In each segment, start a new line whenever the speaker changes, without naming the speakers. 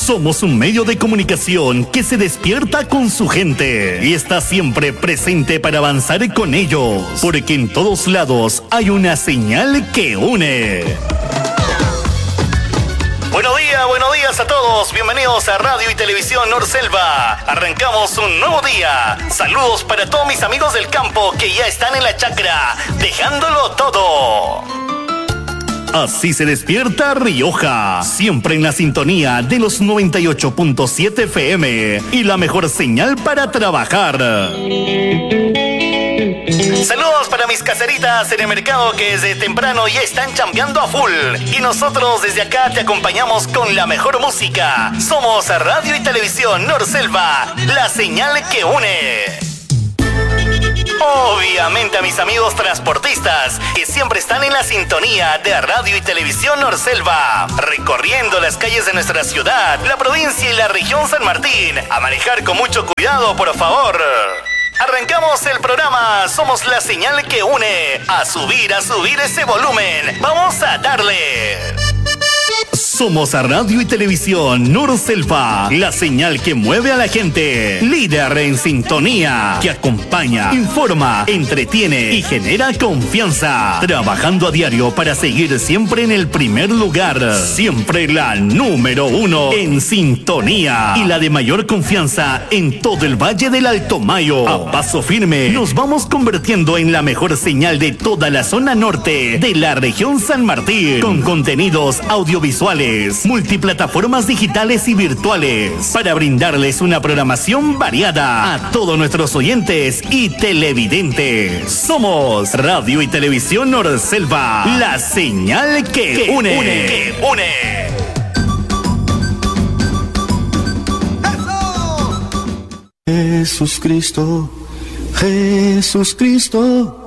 Somos un medio de comunicación que se despierta con su gente y está siempre presente para avanzar con ellos, porque en todos lados hay una señal que une. Buenos días a todos. Bienvenidos a Radio y Televisión Norselva. Arrancamos un nuevo día. Saludos para todos mis amigos del campo que ya están en la chacra, dejándolo todo. Así se despierta Rioja, siempre en la sintonía de los 98.7 FM y la mejor señal para trabajar. Saludos para mis caseritas en el mercado que desde temprano ya están chambeando a full. Y nosotros desde acá te acompañamos con la mejor música. Somos Radio y Televisión Norselva, la señal que une. Obviamente a mis amigos transportistas que siempre están en la sintonía de Radio y Televisión Norselva, recorriendo las calles de nuestra ciudad, la provincia y la región San Martín. A manejar con mucho cuidado, por favor. Arrancamos el programa, somos la señal que une. A subir ese volumen. Vamos a darle. Somos a Radio y Televisión Norselva, la señal que mueve a la gente, líder en sintonía, que acompaña, informa, entretiene y genera confianza, trabajando a diario para seguir siempre en el primer lugar, siempre la número 1 en sintonía y la de mayor confianza en todo el Valle del Alto Mayo. A paso firme nos vamos convirtiendo en la mejor señal de toda la zona norte de la región San Martín, con contenidos audiovisuales, multiplataformas digitales y virtuales, para brindarles una programación variada a todos nuestros oyentes y televidentes. Somos Radio y Televisión Norselva, la señal que une.
Jesús Cristo, Jesús Cristo,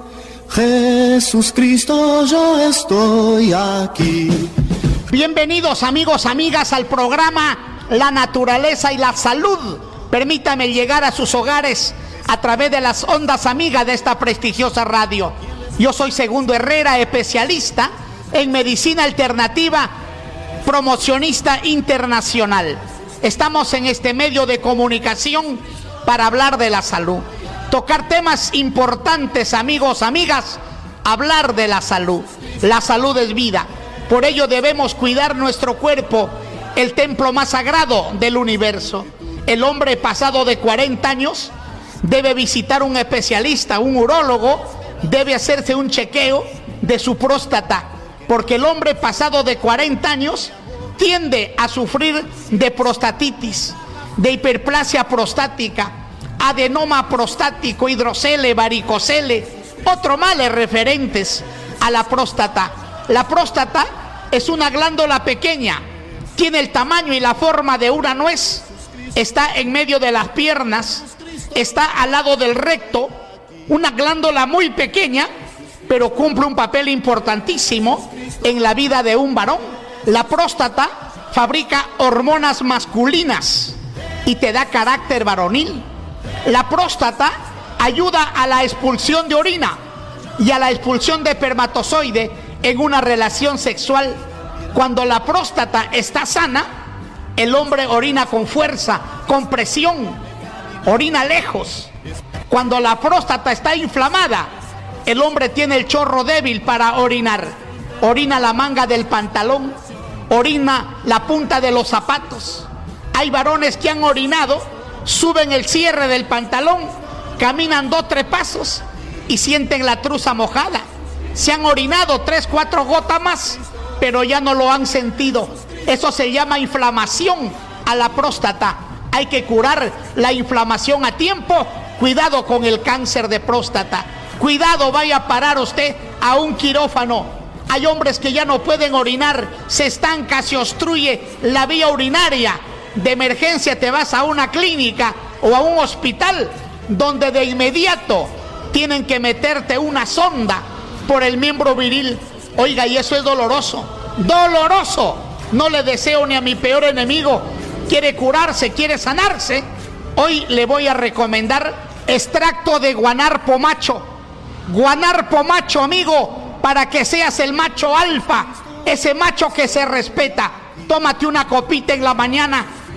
Jesús Cristo, yo estoy aquí.
Bienvenidos amigos, amigas al programa La Naturaleza y la Salud. Permítame llegar a sus hogares a través de las ondas amigas de esta prestigiosa radio. Yo soy Segundo Herrera, especialista en medicina alternativa, promocionista internacional. Estamos en este medio de comunicación para hablar de la salud, tocar temas importantes, amigos, amigas, hablar de la salud. La salud es vida. Por ello debemos cuidar nuestro cuerpo, el templo más sagrado del universo. El hombre pasado de 40 años debe visitar un especialista, un urólogo, debe hacerse un chequeo de su próstata, porque el hombre pasado de 40 años tiende a sufrir de prostatitis, de hiperplasia prostática, adenoma prostático, hidrocele, varicocele, otros males referentes a la próstata. La próstata es una glándula pequeña, tiene el tamaño y la forma de una nuez, está en medio de las piernas, está al lado del recto, una glándula muy pequeña, pero cumple un papel importantísimo en la vida de un varón. La próstata fabrica hormonas masculinas y te da carácter varonil. La próstata ayuda a la expulsión de orina y a la expulsión de espermatozoide en una relación sexual. Cuando la próstata está sana, el hombre orina con fuerza, con presión, orina lejos. Cuando la próstata está inflamada, el hombre tiene el chorro débil para orinar. Orina la manga del pantalón, orina la punta de los zapatos. Hay varones que han orinado, suben el cierre del pantalón, caminan 2 o 3 pasos y sienten la truza mojada. Se han orinado 3 o 4 gotas más, pero ya no lo han sentido. Eso se llama inflamación a la próstata. Hay que curar la inflamación a tiempo. Cuidado con el cáncer de próstata. Cuidado, vaya a parar usted a un quirófano. Hay hombres que ya no pueden orinar, se estanca, se obstruye la vía urinaria. De emergencia te vas a una clínica o a un hospital donde de inmediato tienen que meterte una sonda por el miembro viril. Oiga, y eso es doloroso, doloroso. No le deseo ni a mi peor enemigo. Quiere curarse, quiere sanarse. Hoy le voy a recomendar extracto de guanarpo macho. Guanarpo macho, amigo, para que seas el macho alfa, ese macho que se respeta. Tómate una copita en la mañana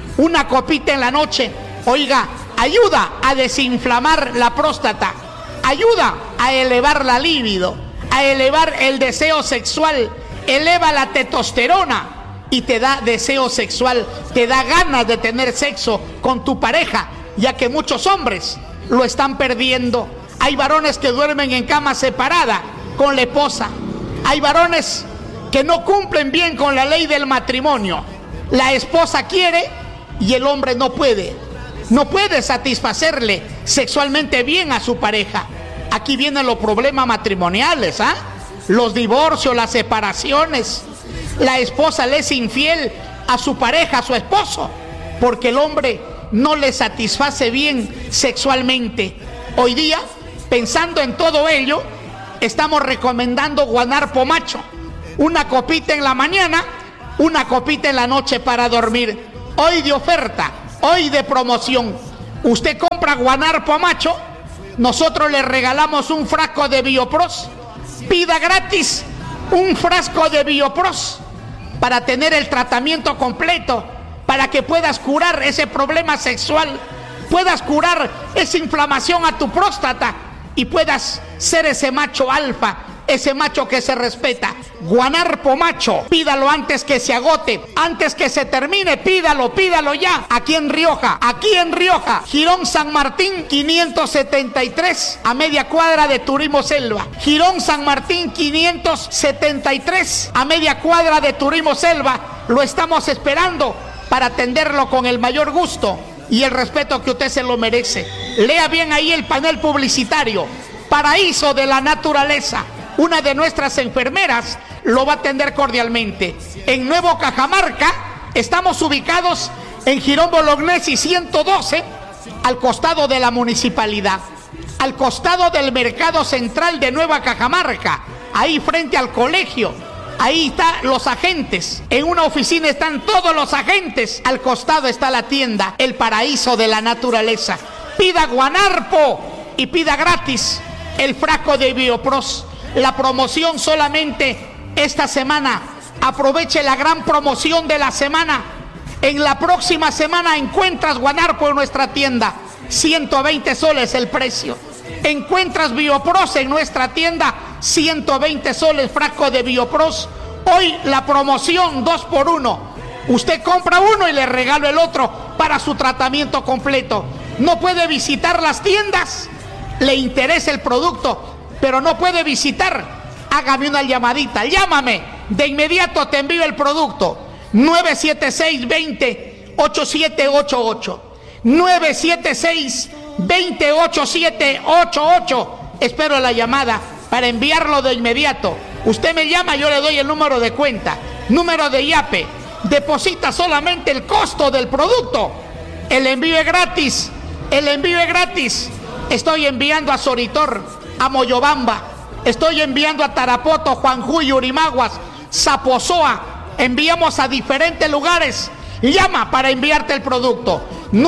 una copita en la noche, oiga, ayuda a desinflamar la próstata, ayuda a elevar la libido, a elevar el deseo sexual, eleva la testosterona y te da deseo sexual, te da ganas de tener sexo con tu pareja, ya que muchos hombres lo están perdiendo. Hay varones que duermen en cama separada con la esposa, hay varones que no cumplen bien con la ley del matrimonio. La esposa quiere y el hombre no puede satisfacerle sexualmente bien a su pareja. Aquí vienen los problemas matrimoniales, los divorcios, las separaciones. La esposa le es infiel a su pareja, a su esposo, porque el hombre no le satisface bien sexualmente. Hoy día, pensando en todo ello, estamos recomendando guanarpo macho. Una copita en la mañana, una copita en la noche para dormir. Hoy de oferta, hoy de promoción. Usted compra guanarpo macho, nosotros le regalamos un frasco de Biopros. Pida gratis un frasco de Biopros para tener el tratamiento completo, para que puedas curar ese problema sexual, puedas curar esa inflamación a tu próstata y puedas ser ese macho alfa, ese macho que se respeta. Guanarpo macho, pídalo antes que se agote, antes que se termine, pídalo ya. Aquí en Rioja, Jirón San Martín 573, a media cuadra de Turismo Selva. Jirón San Martín 573, a media cuadra de Turismo Selva. Lo estamos esperando para atenderlo con el mayor gusto y el respeto que usted se lo merece. Lea bien ahí el panel publicitario. Paraíso de la Naturaleza. Una de nuestras enfermeras lo va a atender cordialmente. En Nuevo Cajamarca estamos ubicados en Girón Bolognesi 112, al costado de la municipalidad, al costado del mercado central de Nueva Cajamarca, ahí frente al colegio. Ahí están los agentes, en una oficina están todos los agentes, al costado está la tienda, el Paraíso de la Naturaleza. Pida guanarpo y pida gratis el frasco de Biopros. La promoción solamente esta semana. Aproveche la gran promoción de la semana. En la próxima semana encuentras guanarpo en nuestra tienda, 120 soles el precio. Encuentras Biopros en nuestra tienda, 120 soles frasco de Biopros. Hoy la promoción 2x1. Usted compra uno y le regalo el otro para su tratamiento completo. No puede visitar las tiendas, le interesa el producto, pero no puede visitar. Hágame una llamadita, llámame, de inmediato te envío el producto. 976-20-8788. 976-20-8788. Espero la llamada para enviarlo de inmediato. Usted me llama, yo le doy el número de cuenta, número de IAPE. Deposita solamente el costo del producto. El envío es gratis. El envío es gratis. Estoy enviando a Soritor, a Moyobamba. Estoy enviando a Tarapoto, Juanjuy, Urimaguas, Zapozoa. Enviamos a diferentes lugares. Llama para enviarte el producto.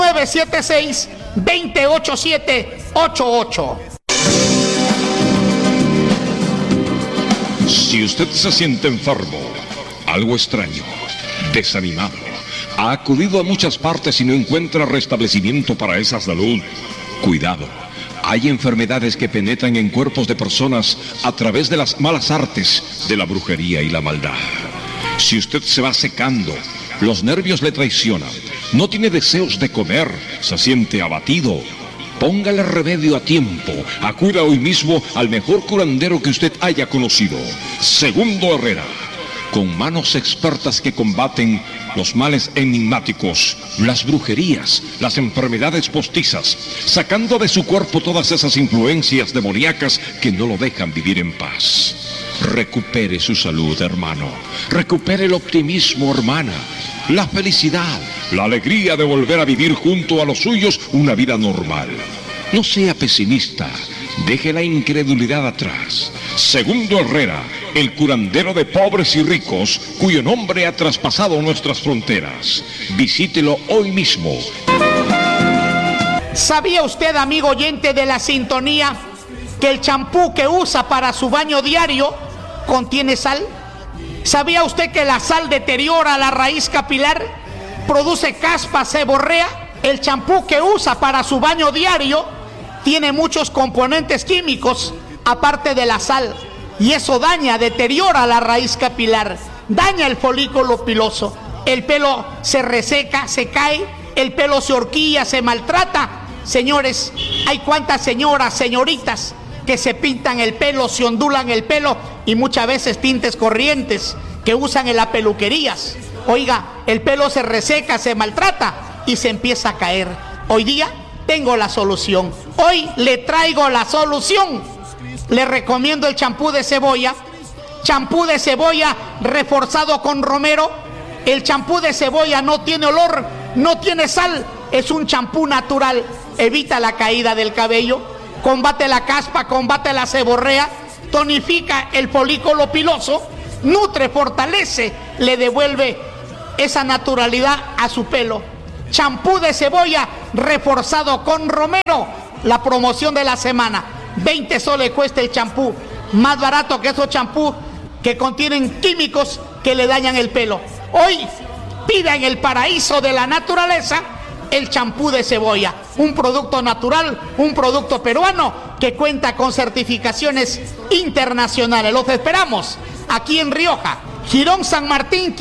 976-208788.
Si usted se siente enfermo, algo extraño, desanimado, ha acudido a muchas partes y no encuentra restablecimiento para esa salud, cuidado. Hay enfermedades que penetran en cuerpos de personas a través de las malas artes de la brujería y la maldad. Si usted se va secando, los nervios le traicionan, no tiene deseos de comer, se siente abatido, póngale remedio a tiempo. Acuda hoy mismo al mejor curandero que usted haya conocido, Segundo Herrera, con manos expertas que combaten los males enigmáticos, las brujerías, las enfermedades postizas, sacando de su cuerpo todas esas influencias demoníacas que no lo dejan vivir en paz. Recupere su salud, hermano. Recupere el optimismo, hermana. La felicidad, la alegría de volver a vivir junto a los suyos una vida normal. No sea pesimista. Deje la incredulidad atrás. Segundo Herrera, el curandero de pobres y ricos, cuyo nombre ha traspasado nuestras fronteras. Visítelo hoy mismo.
¿Sabía usted, amigo oyente de la sintonía, que el champú que usa para su baño diario contiene sal? ¿Sabía usted que la sal deteriora la raíz capilar? produce caspa, seborrea. El champú que usa para su baño diario tiene muchos componentes químicos, aparte de la sal, y eso daña, deteriora la raíz capilar, daña el folículo piloso. El pelo se reseca, se cae, el pelo se horquilla, se maltrata. Señores, hay cuantas señoras, señoritas que se pintan el pelo, se ondulan el pelo, y muchas veces tintes corrientes que usan en las peluquerías. Oiga, el pelo se reseca, se maltrata y se empieza a caer. Hoy día tengo la solución. Hoy le traigo la solución. Le recomiendo el champú de cebolla. Champú de cebolla reforzado con romero. El champú de cebolla no tiene olor, no tiene sal. Es un champú natural. Evita la caída del cabello, combate la caspa, combate la seborrea, tonifica el folículo piloso, nutre, fortalece, le devuelve esa naturalidad a su pelo. Champú de cebolla reforzado con romero. La promoción de la semana. 20 soles cuesta el champú. Más barato que esos champús que contienen químicos que le dañan el pelo. Hoy pida en el paraíso de la naturaleza el champú de cebolla. Un producto natural, un producto peruano que cuenta con certificaciones internacionales. Los esperamos aquí en Rioja. Girón San Martín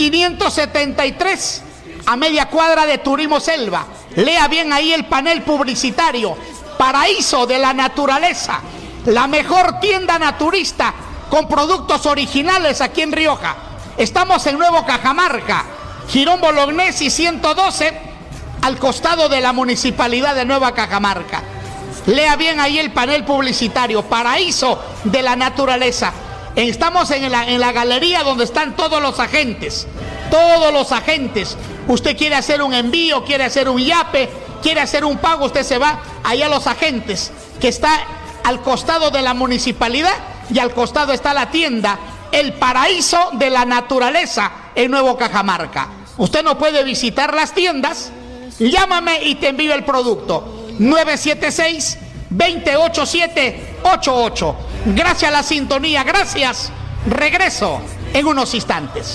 573, a media cuadra de Turismo Selva. Lea bien ahí el panel publicitario. Paraíso de la naturaleza, la mejor tienda naturista con productos originales aquí en Rioja. Estamos en Nuevo Cajamarca, Girón Bolognesi 112, al costado de la Municipalidad de Nueva Cajamarca. Lea bien ahí el panel publicitario. Paraíso de la naturaleza. Estamos en la galería donde están todos los agentes. Todos los agentes. Usted quiere hacer un envío, quiere hacer un yape, quiere hacer un pago, usted se va allá a los agentes, que está al costado de la municipalidad, y al costado está la tienda El Paraíso de la Naturaleza en Nuevo Cajamarca. Usted no puede visitar las tiendas, llámame y te envío el producto. 976-287-88. Gracias a la sintonía, gracias. Regreso en unos instantes.